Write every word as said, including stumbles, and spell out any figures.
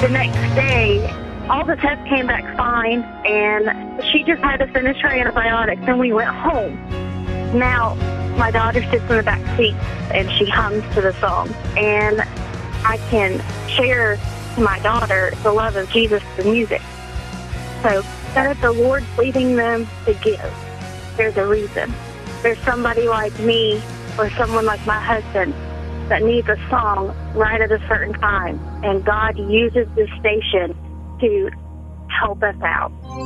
The next day, all the tests came back fine, and she just had to finish her antibiotics, and we went home. Now, my daughter sits in the back seat, and she hums to the song, and I can share to my daughter the love of Jesus through music. So that the Lord's leading them to give, there's a reason. There's somebody like me or someone like my husband that needs a song right at a certain time, and God uses this station to help us out.